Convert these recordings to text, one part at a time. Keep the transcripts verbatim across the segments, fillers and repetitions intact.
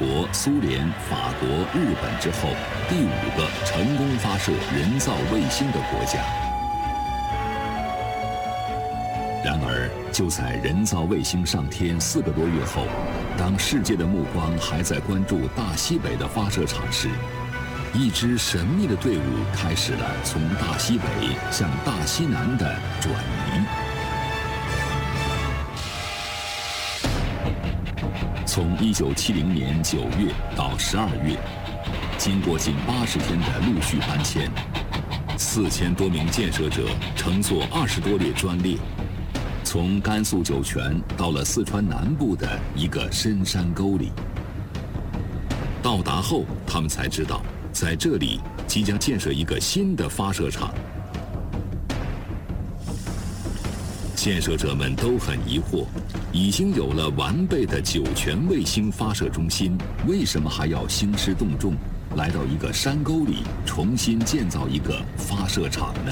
国、苏联、法国、日本之后第五个成功发射人造卫星的国家。然而，就在人造卫星上天四个多月后，当世界的目光还在关注大西北的发射场时，一支神秘的队伍开始了从大西北向大西南的转移。从一九七零年九月到十二月，经过近八十天的陆续搬迁，四千多名建设者乘坐二十多列专列，从甘肃酒泉到了四川南部的一个深山沟里。到达后，他们才知道，在这里即将建设一个新的发射场。建设者们都很疑惑，已经有了完备的酒泉卫星发射中心，为什么还要兴师动众，来到一个山沟里重新建造一个发射场呢？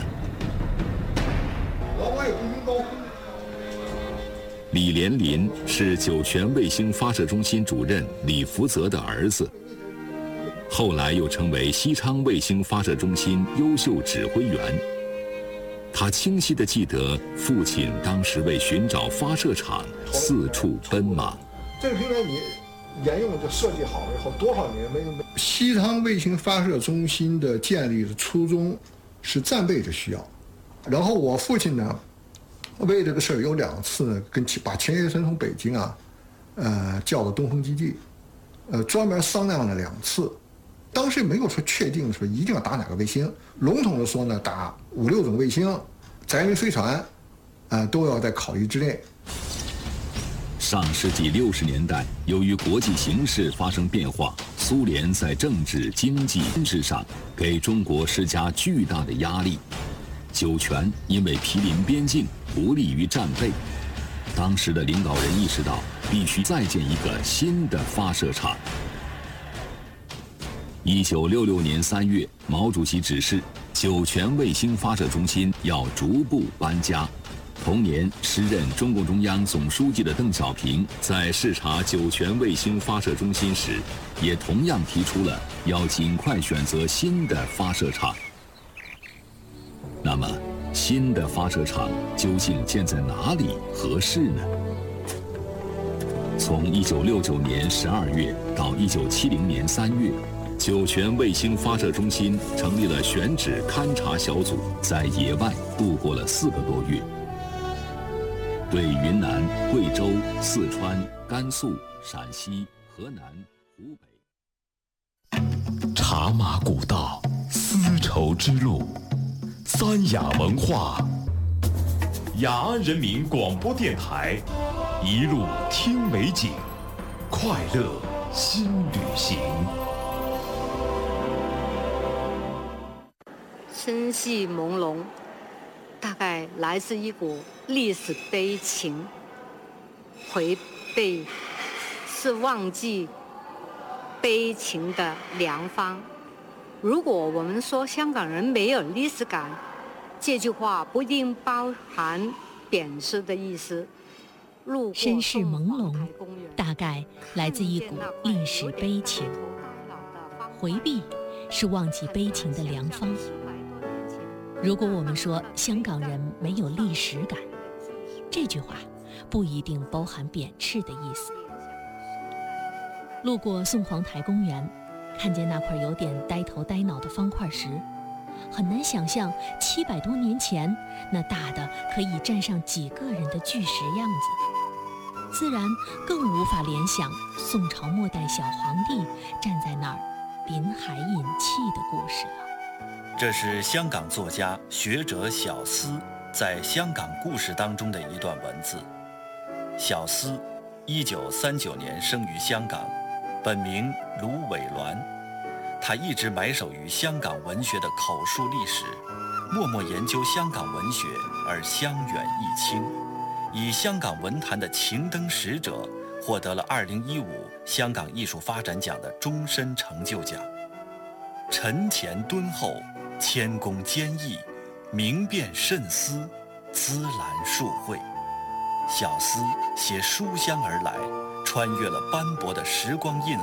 李连林是酒泉卫星发射中心主任李福泽的儿子，后来又成为西昌卫星发射中心优秀指挥员。他清晰地记得父亲当时为寻找发射场四处奔忙。 这个平台你沿用就设计好了以后，多少年没有？西昌卫星发射中心的建立的初衷是战备的需要，然后我父亲呢，为这个事儿有两次呢，跟把钱学森从北京啊，呃叫到东风基地，呃专门商量了两次。当时没有说确定说一定要打哪个卫星，笼统的说呢，打五六种卫星，载运飞船，啊、呃、都要在考虑之内。 上世纪六十年代，由于国际形势发生变化，苏联在政治、经济、军事上给中国施加巨大的压力。酒泉因为毗邻边境，不利于战备。当时的领导人意识到，必须再建一个新的发射场。一九六六年三月，毛主席指示，酒泉卫星发射中心要逐步搬家。同年，时任中共中央总书记的邓小平在视察酒泉卫星发射中心时，也同样提出了要尽快选择新的发射场。那么，新的发射场究竟建在哪里合适呢？从一九六九年十二月到一九七零年三月，酒泉卫星发射中心成立了选址勘察小组，在野外度过了四个多月，对云南、贵州、四川、甘肃、陕西、河南、湖北。 茶马古道，丝绸之路，三雅文化，雅安人民广播电台，一路听美景，快乐新旅行。 声系朦胧，大概来自一股历史悲情。回背是忘记悲情的良方。如果我们说香港人没有历史感，这句话不一定包含贬视的意思。 身世朦胧，大概来自一股历史悲情。回避是忘记悲情的良方。如果我们说香港人没有历史感，这句话不一定包含贬斥的意思。路过宋皇台公园，看见那块有点呆头呆脑的方块石，很难想象七百多年前那大的可以站上几个人的巨石样子，自然更无法联想宋朝末代小皇帝站在那儿临海饮气的故事了。 这是香港作家学者小思在香港故事当中的一段文字。小思，一九三九年生于香港，本名卢伟銮。他一直埋首于香港文学的口述历史，默默研究香港文学而香远益清，以香港文坛的情灯使者获得了二零一五香港艺术发展奖的终身成就奖。沉田敦厚，谦恭坚毅，明辨慎思，姿兰数慧。小思携书香而来，穿越了斑驳的时光印